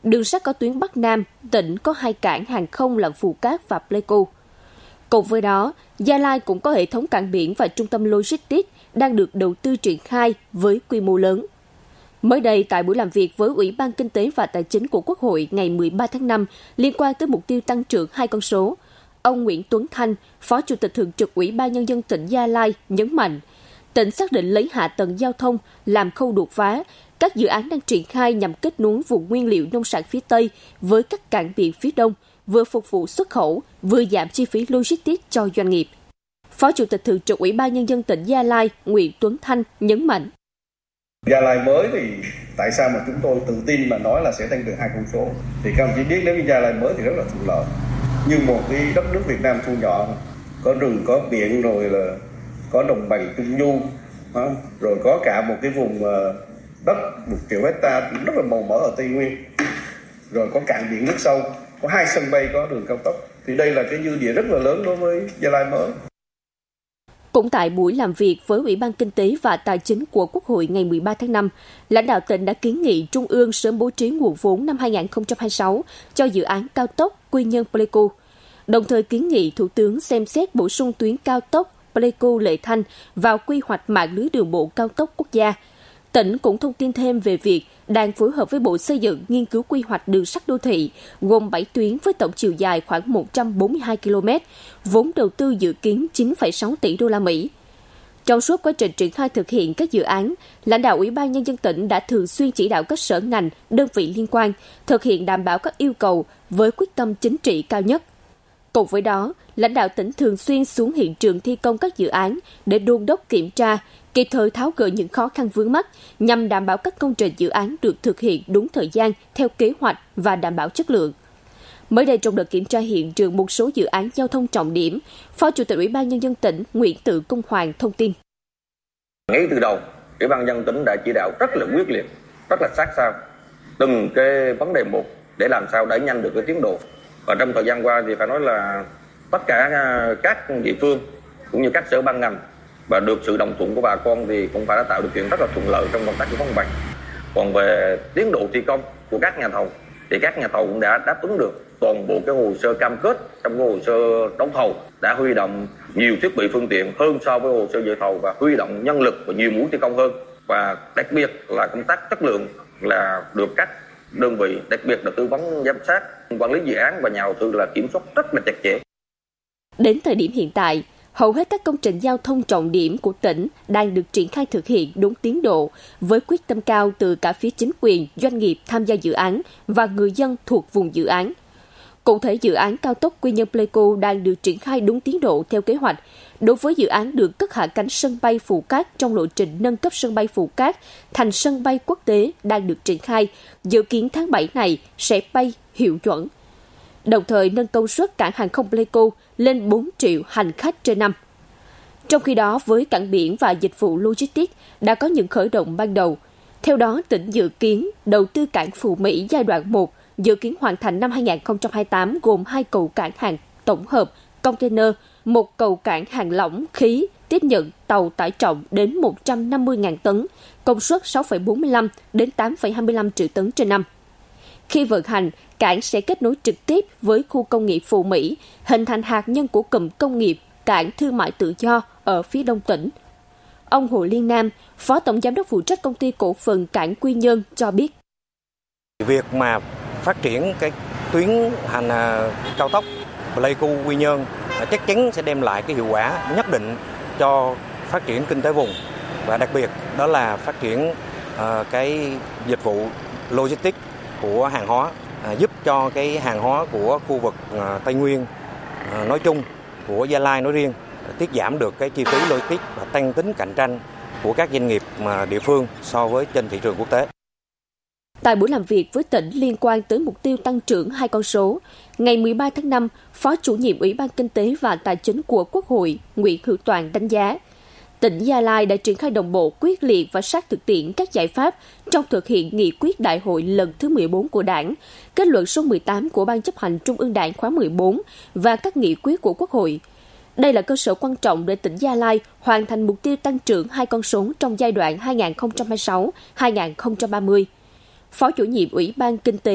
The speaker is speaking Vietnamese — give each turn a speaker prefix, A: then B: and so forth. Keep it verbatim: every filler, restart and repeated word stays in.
A: Đường sắt có tuyến Bắc Nam, tỉnh có hai cảng hàng không là Phù Cát và Pleiku. Cùng với đó, Gia Lai cũng có hệ thống cảng biển và trung tâm logistics đang được đầu tư triển khai với quy mô lớn. Mới đây, tại buổi làm việc với Ủy ban Kinh tế và Tài chính của Quốc hội ngày mười ba tháng năm liên quan tới mục tiêu tăng trưởng hai con số, ông Nguyễn Tuấn Thanh, Phó Chủ tịch Thường trực Ủy ban Nhân dân tỉnh Gia Lai nhấn mạnh, tỉnh xác định lấy hạ tầng giao thông làm khâu đột phá, các dự án đang triển khai nhằm kết nối vùng nguyên liệu nông sản phía Tây với các cảng biển phía Đông, vừa phục vụ xuất khẩu, vừa giảm chi phí logistics cho doanh nghiệp. Phó Chủ tịch Thường trực Ủy ban Nhân dân tỉnh Gia Lai Nguyễn Tuấn Thanh nhấn mạnh.
B: Gia Lai mới thì tại sao mà chúng tôi tự tin mà nói là sẽ tăng trưởng hai con số? Thì các ông chỉ biết nếu như Gia Lai mới thì rất là thuận lợi. Nhưng một cái đất nước Việt Nam thu nhỏ, có rừng, có biển, rồi là có đồng bằng Trung Du, rồi có cả một cái vùng đất một triệu hectare rất là màu mỡ ở Tây Nguyên, rồi có cảng biển nước sâu, có hai sân bay, có đường cao tốc. Thì đây là cái dư địa rất là lớn đối với Gia Lai mới.
A: Cũng tại buổi làm việc với Ủy ban Kinh tế và Tài chính của Quốc hội ngày mười ba tháng năm, lãnh đạo tỉnh đã kiến nghị Trung ương sớm bố trí nguồn vốn năm hai không hai sáu cho dự án cao tốc Quy Nhơn Pleiku, đồng thời kiến nghị Thủ tướng xem xét bổ sung tuyến cao tốc Pleiku Lệ Thanh vào quy hoạch mạng lưới đường bộ cao tốc quốc gia. Tỉnh cũng thông tin thêm về việc đang phối hợp với Bộ Xây dựng nghiên cứu quy hoạch đường sắt đô thị, gồm bảy tuyến với tổng chiều dài khoảng một trăm bốn mươi hai ki lô mét, vốn đầu tư dự kiến chín phẩy sáu tỷ đô la Mỹ. Trong suốt quá trình triển khai thực hiện các dự án, lãnh đạo Ủy ban Nhân dân tỉnh đã thường xuyên chỉ đạo các sở ngành, đơn vị liên quan thực hiện đảm bảo các yêu cầu với quyết tâm chính trị cao nhất. Cùng với đó, lãnh đạo tỉnh thường xuyên xuống hiện trường thi công các dự án để đôn đốc kiểm tra, kịp thời tháo gỡ những khó khăn vướng mắc nhằm đảm bảo các công trình dự án được thực hiện đúng thời gian, theo kế hoạch và đảm bảo chất lượng. Mới đây trong đợt kiểm tra hiện trường một số dự án giao thông trọng điểm, Phó Chủ tịch Ủy ban Nhân dân tỉnh Nguyễn Tự Công Hoàng thông tin.
C: Ngay từ đầu, Ủy ban Nhân dân tỉnh đã chỉ đạo rất là quyết liệt, rất là sát sao từng cái vấn đề một để làm sao đẩy nhanh được cái tiến độ. Và trong thời gian qua thì phải nói là tất cả các địa phương cũng như các sở ban ngành và được sự đồng thuận của bà con thì cũng phải đã tạo điều kiện rất là thuận lợi trong công tác giải phóng mặt bằng. Còn về tiến độ thi công của các nhà thầu thì các nhà thầu cũng đã đáp ứng được toàn bộ cái hồ sơ cam kết trong cái hồ sơ đấu thầu, đã huy động nhiều thiết bị phương tiện hơn so với hồ sơ dự thầu và huy động nhân lực và nhiều mũi thi công hơn. Và đặc biệt là công tác chất lượng là được các đơn vị, đặc biệt là tư vấn giám sát, quản lý dự án và nhà đầu tư là kiểm soát rất là chặt chẽ.
A: Đến thời điểm hiện tại, hầu hết các công trình giao thông trọng điểm của tỉnh đang được triển khai thực hiện đúng tiến độ, với quyết tâm cao từ cả phía chính quyền, doanh nghiệp tham gia dự án và người dân thuộc vùng dự án. Cụ thể, dự án cao tốc Quy Nhơn Pleiku đang được triển khai đúng tiến độ theo kế hoạch. Đối với dự án được cất hạ cánh sân bay Phù Cát trong lộ trình nâng cấp sân bay Phù Cát thành sân bay quốc tế đang được triển khai, dự kiến tháng bảy này sẽ bay hiệu chuẩn. Đồng thời nâng công suất cảng hàng không Pleiku lên bốn triệu hành khách trên năm. Trong khi đó, với cảng biển và dịch vụ logistics đã có những khởi động ban đầu. Theo đó, tỉnh dự kiến đầu tư cảng Phú Mỹ giai đoạn một, dự kiến hoàn thành năm hai không hai tám gồm hai cầu cảng hàng tổng hợp, container, một cầu cảng hàng lỏng khí tiếp nhận tàu tải trọng đến một trăm năm mươi nghìn tấn, công suất sáu phẩy bốn mươi lăm đến tám phẩy hai mươi lăm triệu tấn trên năm. Khi vận hành, cảng sẽ kết nối trực tiếp với khu công nghiệp Phú Mỹ, hình thành hạt nhân của cụm công nghiệp cảng thương mại tự do ở phía đông tỉnh. Ông Hồ Liên Nam, Phó Tổng Giám đốc phụ trách Công ty Cổ phần Cảng Quy Nhơn cho biết.
D: Việc mà phát triển cái tuyến hành cao tốc Pleiku Quy Nhơn chắc chắn sẽ đem lại cái hiệu quả nhất định cho phát triển kinh tế vùng, và đặc biệt đó là phát triển uh, cái dịch vụ logistics của hàng hóa, uh, giúp cho cái hàng hóa của khu vực uh, Tây Nguyên uh, nói chung, của Gia Lai nói riêng tiết giảm được cái chi phí logistics và tăng tính cạnh tranh của các doanh nghiệp uh, địa phương so với trên thị trường quốc tế.
A: Tại buổi làm việc với tỉnh liên quan tới mục tiêu tăng trưởng hai con số, ngày mười ba tháng năm, Phó Chủ nhiệm Ủy ban Kinh tế và Tài chính của Quốc hội Nguyễn Hữu Toàn đánh giá, tỉnh Gia Lai đã triển khai đồng bộ, quyết liệt và sát thực tiễn các giải pháp trong thực hiện nghị quyết đại hội lần thứ mười bốn của Đảng, kết luận số mười tám của Ban chấp hành Trung ương Đảng khóa mười bốn và các nghị quyết của Quốc hội. Đây là cơ sở quan trọng để tỉnh Gia Lai hoàn thành mục tiêu tăng trưởng hai con số trong giai đoạn hai nghìn không trăm hai mươi sáu đến hai nghìn không trăm ba mươi. Phó Chủ nhiệm Ủy ban Kinh tế